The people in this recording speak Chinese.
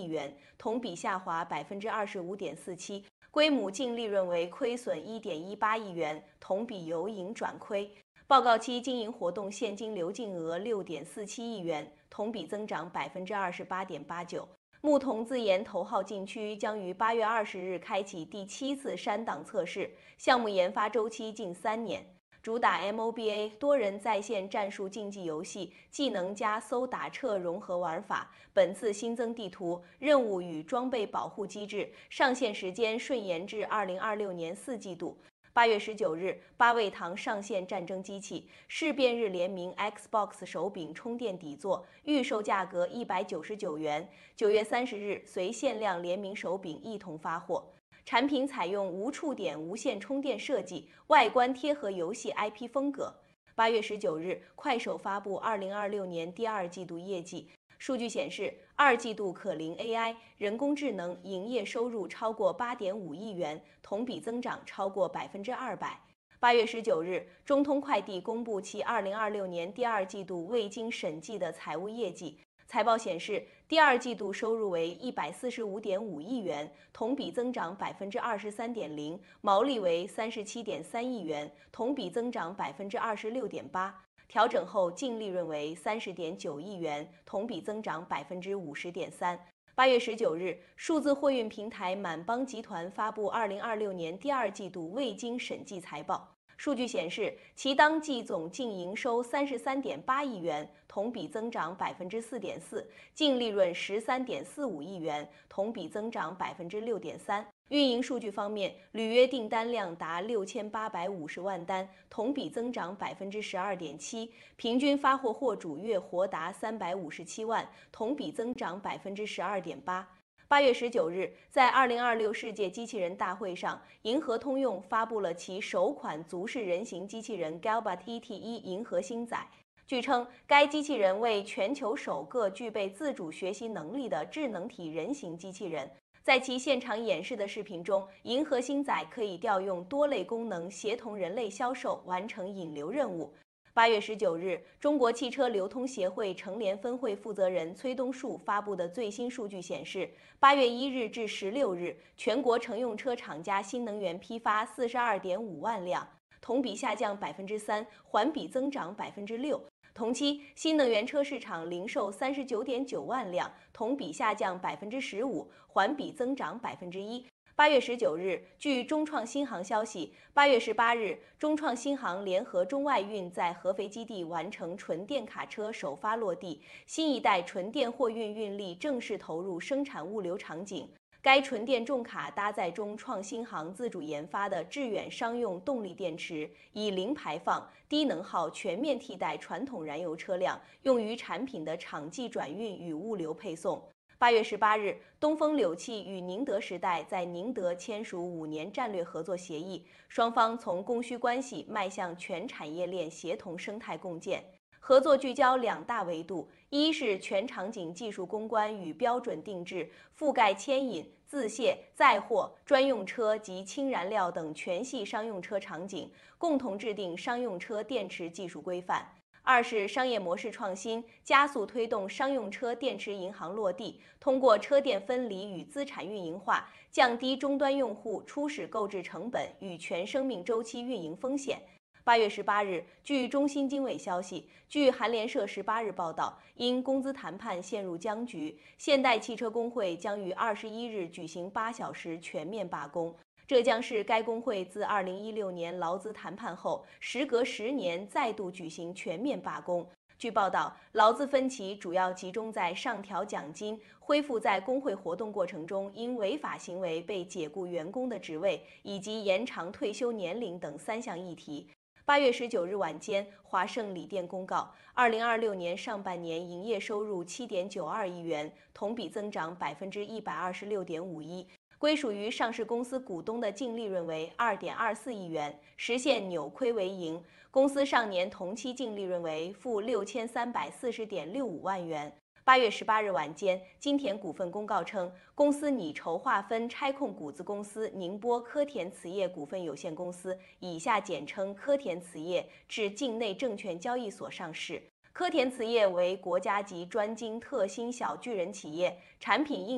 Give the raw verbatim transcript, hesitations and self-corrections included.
元，同比下滑百分之二十五点四七，规模净利润为亏损一点一八亿元，同比由盈转亏。报告期经营活动现金流净额六点四七亿元，同比增长百分之二十八点八九。牧童自研头号禁区将于八月二十日开启第七次删档测试，项目研发周期近三年。主打 M O B A 多人在线战术竞技游戏，技能加搜打撤融合玩法。本次新增地图、任务与装备保护机制，上线时间顺延至二零二六年四季度。八月十九日，八味堂上线战争机器，事变日联名 Xbox 手柄充电底座，预售价格一百九十九元。九月三十日，随限量联名手柄一同发货。产品采用无触点无线充电设计，外观贴合游戏 I P 风格。八月十九日，快手发布二零二六年第二季度业绩。数据显示，二季度可灵 A I 人工智能营业收入超过八点五亿元，同比增长超过百分之二百。八月十九日，中通快递公布其二零二六年第二季度未经审计的财务业绩。财报显示，第二季度收入为一百四十五点五亿元，同比增长百分之二十三点零，毛利为三十七点三亿元，同比增长百分之二十六点八。调整后净利润为三十点九亿元，同比增长百分之五十点三。八月十九日，数字货运平台满帮集团发布二零二六年第二季度未经审计财报。数据显示，其当季总净营收三十三点八亿元，同比增长百分之四点四，净利润十三点四五亿元，同比增长百分之六点三。运营数据方面，履约订单量达六千八百五十万单，同比增长百分之十二点七，平均发货货主月活达三百五十七万，同比增长百分之十二点八。八月十九日，在二零二六世界机器人大会上，银河通用发布了其首款足式人形机器人 Galbot E T 一银河星仔。据称，该机器人为全球首个具备自主学习能力的智能体人形机器人。在其现场演示的视频中，银河星仔可以调用多类功能，协同人类销售完成引流任务。八月十九日，中国汽车流通协会成联分会负责人崔东树发布的最新数据显示，八月一日至十六日，全国乘用车厂家新能源批发四十二点五万辆，同比下降百分之三，环比增长百分之六。同期，新能源车市场零售三十九点九万辆，同比下降百分之十五，环比增长百分之一。八月十九日，据中创新航消息，八月十八日，中创新航联合中外运在合肥基地完成纯电卡车首发落地，新一代纯电货运运力正式投入生产物流场景。该纯电重卡搭载中创新航自主研发的致远商用动力电池，以零排放、低能耗全面替代传统燃油车辆，用于产品的场际转运与物流配送。八月十八日，东风柳汽与宁德时代在宁德签署五年战略合作协议，双方从供需关系迈向全产业链协同生态共建。合作聚焦两大维度，一是全场景技术攻关与标准定制，覆盖牵引、自卸、载货、专用车及氢燃料等全系商用车场景，共同制定商用车电池技术规范。二是商业模式创新，加速推动商用车电池银行落地，通过车电分离与资产运营化，降低终端用户初始购置成本与全生命周期运营风险。八月十八日，据中新经纬消息，据韩联社十八日报道，因工资谈判陷入僵局，现代汽车工会将于二十一日举行八小时全面罢工。这将是该工会自二零一六年劳资谈判后，时隔十年再度举行全面罢工。据报道，劳资分歧主要集中在上调奖金、恢复在工会活动过程中因违法行为被解雇员工的职位，以及延长退休年龄等三项议题。八月十九日晚间，华盛锂电公告，二零二六年上半年营业收入七点九二亿元，同比增长百分之一百二十六点五一。归属于上市公司股东的净利润为二点二四亿元，实现扭亏为盈。公司上年同期净利润为负六千三百四十点六五万元。八月十八日晚间，金田股份公告称，公司拟筹划分拆控股子公司宁波科田瓷业股份有限公司（以下简称科田瓷业）至境内证券交易所上市。科田瓷业为国家级专精特新小巨人企业，产品应